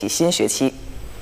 新学期。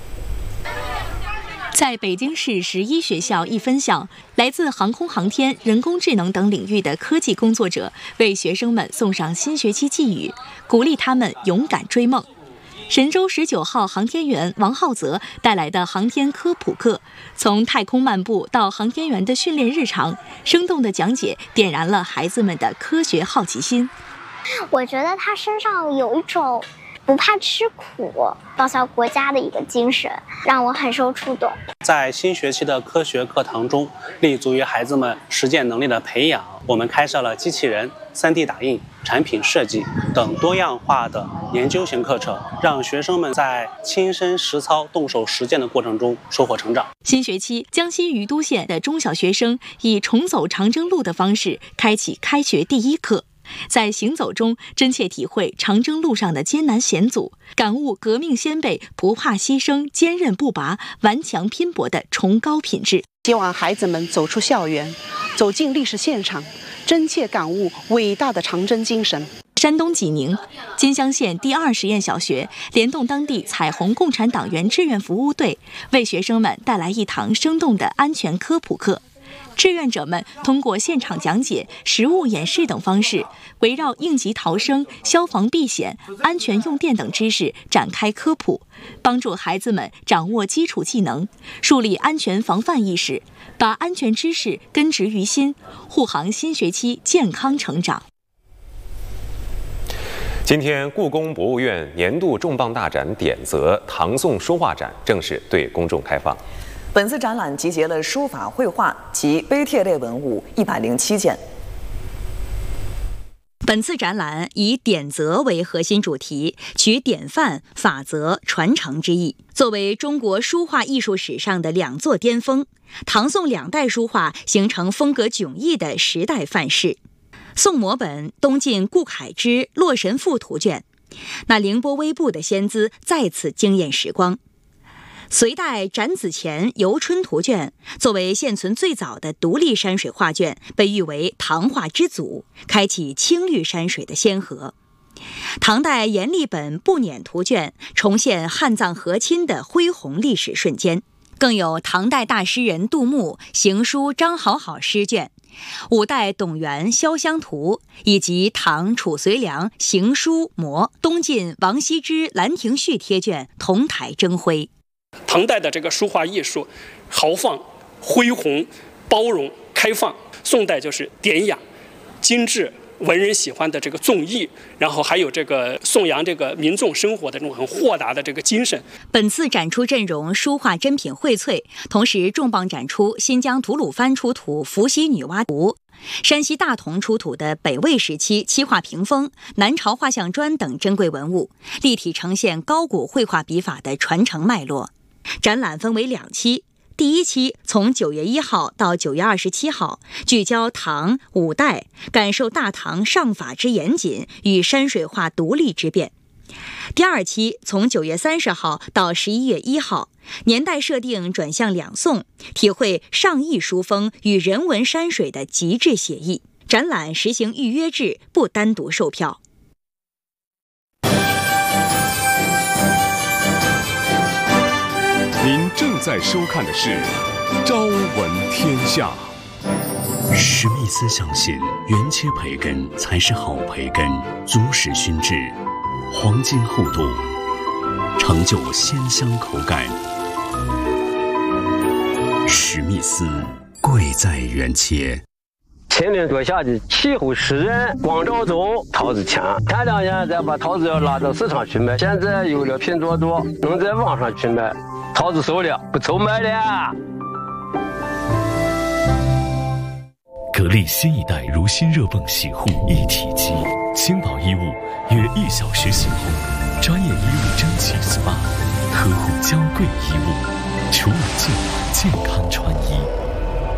在北京市11学校一分校，来自航空航天、人工智能等领域的科技工作者为学生们送上新学期寄语，鼓励他们勇敢追梦。神舟19号航天员王浩泽带来的航天科普课，从太空漫步到航天员的训练日常，生动的讲解点燃了孩子们的科学好奇心。 我觉得他身上有一种不怕吃苦、报效国家的一个精神，让我很受触动。 在新学期的科学课堂中，立足于孩子们实践能力的培养，我们开设了机器人、3D 打印、产品设计等多样化的研究型课程，让学生们在亲身实操、动手实践的过程中收获成长。 新学期，江西余都县的中小学生以重走长征路的方式开启开学第一课。在行走中，真切体会长征路上的艰难险阻，感悟革命先辈不怕牺牲、坚韧不拔、顽强拼搏的崇高品质。 希望孩子们走出校园，走进历史现场，真切感悟伟大的长征精神。 山东济宁金乡县第2实验小学联动当地彩虹共产党员志愿服务队，为学生们带来一堂生动的安全科普课。志愿者们通过现场讲解、实物演示等方式，围绕应急逃生、消防避险、安全用电等知识展开科普，帮助孩子们掌握基础技能，树立安全防范意识，把安全知识根植于心，护航新学期健康成长。 今天，故宫博物院年度重磅大展“典则”唐宋书画展正式对公众开放。 本次展览集结了书法、绘画及碑帖类文物107件。 本次展览以典则为核心主题，取典范、法则、传承之意。作为中国书画艺术史上的2座巅峰，唐宋2代书画形成风格迥异的时代范式。宋摹本东晋顾恺之《洛神赋》图卷，那凌波微步的仙姿再次惊艳时光。隋代展子虔《游春图卷》作为现存最早的独立山水画卷，被誉为唐画之祖，开启青绿山水的先河。唐代阎立本《步辇图卷》重现汉藏和亲的恢宏历史瞬间，更有唐代大诗人杜牧《行书张好好诗卷》，5代董源《潇湘图》，以及唐褚遂良《行书摹》，东晋王羲之《兰亭序》贴卷同台争辉。 唐代的这个书画艺术豪放、恢宏、包容、开放；宋代就是典雅、精致、文人喜欢的这个纵逸，然后还有这个颂扬这个民众生活的这种很豁达的这个精神。 本次展出阵容书画珍品荟萃，同时重磅展出新疆吐鲁番出土伏羲女娲图、山西大同出土的北魏时期漆画屏风、南朝画像砖等珍贵文物，立体呈现高古绘画笔法的传承脉络。展览分为2期，第1期从9月1号到9月27号，聚焦唐、5代，感受大唐尚法之严谨与山水画独立之变。第2期从9月30号到11月1号，年代设定转向2宋，体会上意书风与人文山水的极致写意。展览实行预约制，不单独售票。 您正在收看的是《朝闻天下》。 史密斯相信，原切培根才是好培根，足使熏制，黄金厚度，成就鲜香口感。史密斯，贵在原切。 前年多下的气候湿润，光照中桃子强。前2年再把桃子要拉到市场去卖，现在有了拼多多，能在网上去卖。桃子熟了，不愁卖了。 格力新一代如新热泵洗护一体机，轻薄衣物约1小时洗护，专业衣物蒸汽 SPA， 呵护娇贵衣物，除螨净化健康穿衣。